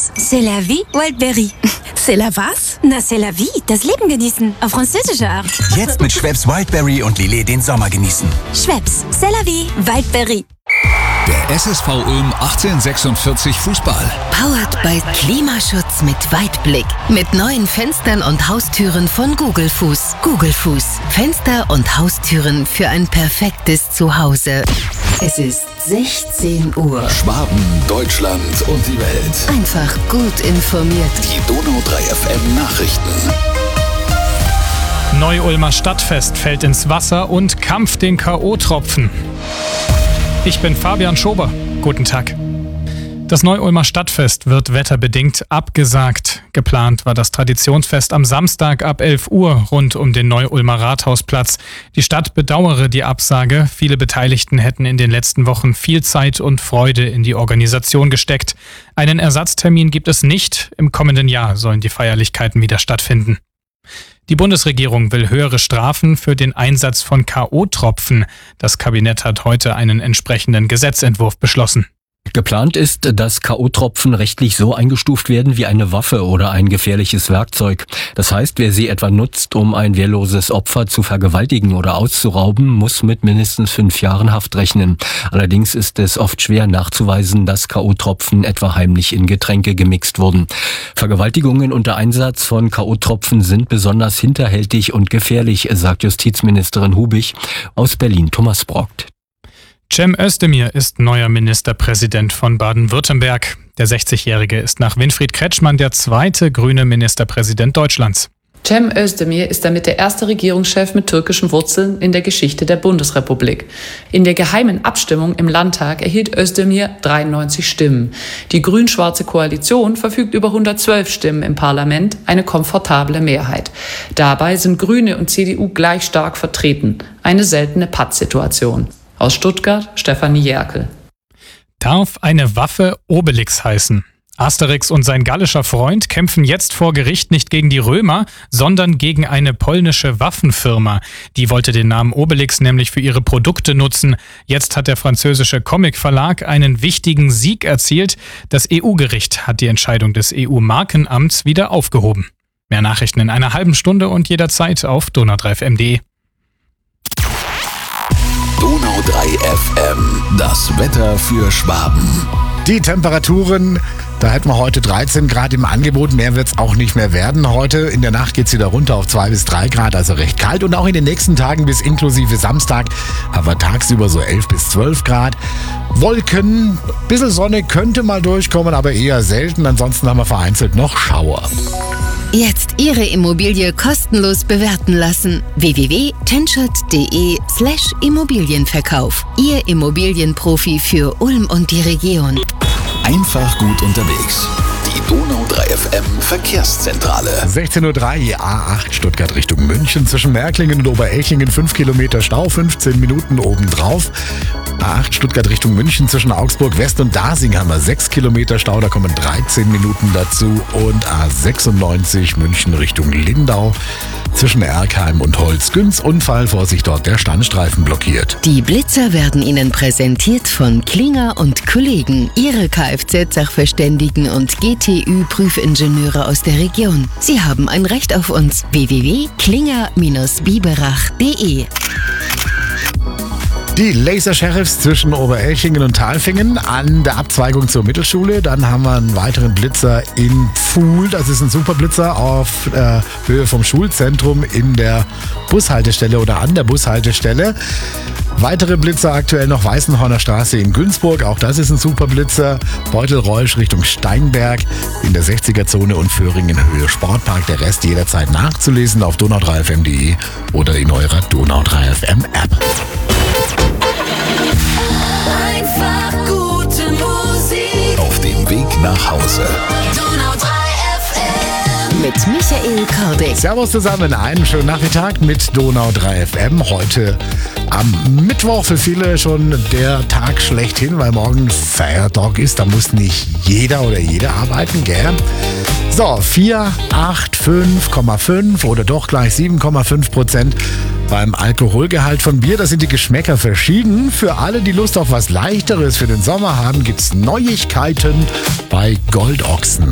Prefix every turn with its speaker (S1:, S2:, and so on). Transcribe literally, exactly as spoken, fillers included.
S1: Schweppes, c'est la vie, Wildberry.
S2: C'est la was?
S1: Na, c'est la vie, das Leben genießen, auf französische Art.
S3: Jetzt mit Schweppes Wildberry und Lillet den Sommer genießen.
S1: Schweppes, c'est la vie, Wildberry.
S4: Der S S V Ulm achtzehnhundertsechsundvierzig Fußball.
S5: Powered by Klimaschutz mit Weitblick. Mit neuen Fenstern und Haustüren von Google Fuß. Google Fuß. Fenster und Haustüren für ein perfektes Zuhause. Es ist sechzehn Uhr.
S4: Schwaben, Deutschland und die Welt.
S5: Einfach gut informiert.
S4: Die Donau drei F M Nachrichten.
S6: Neu-Ulmer Stadtfest fällt ins Wasser und Kampf den K O-Tropfen. Ich bin Fabian Schober. Guten Tag. Das Neu-Ulmer Stadtfest wird wetterbedingt abgesagt. Geplant war das Traditionsfest am Samstag ab elf Uhr rund um den Neu-Ulmer Rathausplatz. Die Stadt bedauere die Absage. Viele Beteiligten hätten in den letzten Wochen viel Zeit und Freude in die Organisation gesteckt. Einen Ersatztermin gibt es nicht. Im kommenden Jahr sollen die Feierlichkeiten wieder stattfinden. Die Bundesregierung will höhere Strafen für den Einsatz von K O-Tropfen. Das Kabinett hat heute einen entsprechenden Gesetzentwurf beschlossen.
S7: Geplant ist, dass K O-Tropfen rechtlich so eingestuft werden wie eine Waffe oder ein gefährliches Werkzeug. Das heißt, wer sie etwa nutzt, um ein wehrloses Opfer zu vergewaltigen oder auszurauben, muss mit mindestens fünf Jahren Haft rechnen. Allerdings ist es oft schwer nachzuweisen, dass K O-Tropfen etwa heimlich in Getränke gemixt wurden. Vergewaltigungen unter Einsatz von K O-Tropfen sind besonders hinterhältig und gefährlich, sagt Justizministerin Hubich. Aus Berlin Thomas Brockt.
S6: Cem Özdemir ist neuer Ministerpräsident von Baden-Württemberg. Der sechzigjährige ist nach Winfried Kretschmann der zweite grüne Ministerpräsident Deutschlands.
S8: Cem Özdemir ist damit der erste Regierungschef mit türkischen Wurzeln in der Geschichte der Bundesrepublik. In der geheimen Abstimmung im Landtag erhielt Özdemir dreiundneunzig Stimmen. Die grün-schwarze Koalition verfügt über hundertzwölf Stimmen im Parlament, eine komfortable Mehrheit. Dabei sind Grüne und C D U gleich stark vertreten. Eine seltene Pattsituation. Aus Stuttgart, Stefanie Jerkel.
S6: Darf eine Waffe Obelix heißen? Asterix und sein gallischer Freund kämpfen jetzt vor Gericht nicht gegen die Römer, sondern gegen eine polnische Waffenfirma. Die wollte den Namen Obelix nämlich für ihre Produkte nutzen. Jetzt hat der französische Comic-Verlag einen wichtigen Sieg erzielt. Das E U-Gericht hat die Entscheidung des E U-Markenamts wieder aufgehoben. Mehr Nachrichten in einer halben Stunde und jederzeit auf donau drei F M punkt de.
S4: Donau drei F M, das Wetter für Schwaben.
S9: Die Temperaturen, da hätten wir heute dreizehn Grad im Angebot, mehr wird es auch nicht mehr werden. Heute in der Nacht geht es wieder runter auf zwei bis drei Grad, also recht kalt. Und auch in den nächsten Tagen bis inklusive Samstag haben wir tagsüber so elf bis zwölf Grad. Wolken, ein bisschen Sonne könnte mal durchkommen, aber eher selten. Ansonsten haben wir vereinzelt noch Schauer.
S5: Jetzt Ihre Immobilie kostenlos bewerten lassen. w w w punkt tenschert punkt de slash Immobilienverkauf. Ihr Immobilienprofi für Ulm und die Region.
S4: Einfach gut unterwegs. Die Donau drei F M Verkehrszentrale.
S9: sechzehn Uhr drei, A acht Stuttgart Richtung München. Zwischen Märklingen und Oberelchingen fünf Kilometer Stau, fünfzehn Minuten obendrauf. A acht Stuttgart Richtung München zwischen Augsburg West und Dasing haben wir sechs Kilometer Stau, da kommen dreizehn Minuten dazu. Und A sechsundneunzig München Richtung Lindau zwischen Erkheim und Holzgünz. Unfall, Vorsicht, dort der Standstreifen blockiert.
S5: Die Blitzer werden Ihnen präsentiert von Klinger und Kollegen, Ihre Kfz-Sachverständigen und G T Ü-Prüfingenieure aus der Region. Sie haben ein Recht auf uns. w w w punkt klinger Bindestrich biberach punkt de.
S9: Die Laser-Sheriffs zwischen Oberelchingen und Talfingen an der Abzweigung zur Mittelschule. Dann haben wir einen weiteren Blitzer in Pfuhl. Das ist ein Superblitzer auf äh, Höhe vom Schulzentrum in der Bushaltestelle oder an der Bushaltestelle. Weitere Blitzer aktuell noch Weißenhorner Straße in Günzburg. Auch das ist ein Superblitzer. Beutelreusch Richtung Steinberg in der sechziger-Zone und Föhringen Höhe Sportpark. Der Rest jederzeit nachzulesen auf donau drei f m punkt de oder in eurer Donau drei F M App.
S10: Einfach gute Musik.
S4: Auf dem Weg nach Hause.
S10: Donau drei F M.
S5: Mit Michael Kordek.
S9: Servus zusammen, einen schönen Nachmittag mit Donau drei F M. Heute am Mittwoch für viele schon der Tag schlechthin, weil morgen Feiertag ist. Da muss nicht jeder oder jede arbeiten, gell? So, vier, acht, fünf Komma fünf oder doch gleich sieben Komma fünf Prozent beim Alkoholgehalt von Bier. Da sind die Geschmäcker verschieden. Für alle, die Lust auf was Leichteres für den Sommer haben, gibt's Neuigkeiten bei Goldochsen.